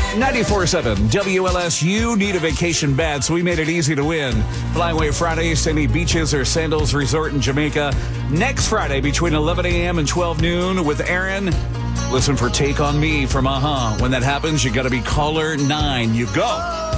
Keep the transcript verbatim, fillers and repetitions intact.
ninety-four point seven W L S U. Need a vacation bad, so we made it easy to win. Flying away Fridays to any beaches or Sandals Resort in Jamaica. Next Friday between eleven a.m. and twelve noon with Aaron. Listen for Take On Me from A-ha. When that happens, you got to be caller nine. You go.